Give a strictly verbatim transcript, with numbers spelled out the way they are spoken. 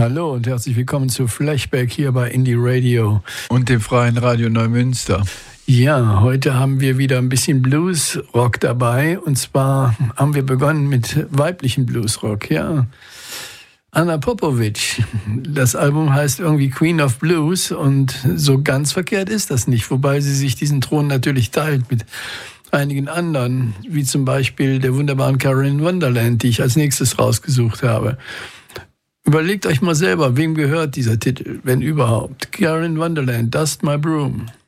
Hallo und herzlich willkommen zu Flashback hier bei Indie Radio. Und dem Freien Radio Neumünster. Ja, heute haben wir wieder ein bisschen Bluesrock dabei. Und zwar haben wir begonnen mit weiblichem Bluesrock, ja. Anna Popovic. Das Album heißt irgendwie Queen of Blues und so ganz verkehrt ist das nicht. Wobei sie sich diesen Thron natürlich teilt mit einigen anderen, wie zum Beispiel der wunderbaren Carolyn Wonderland, die ich als nächstes rausgesucht habe. Überlegt euch mal selber, wem gehört dieser Titel, wenn überhaupt. Carolyn Wonderland, Dust My Broom.